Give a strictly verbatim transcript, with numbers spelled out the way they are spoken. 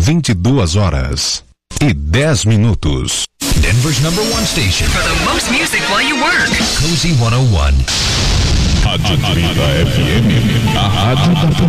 vinte e duas horas e dez minutos. Denver's number one station for the most music while you work. Cozy cento e um.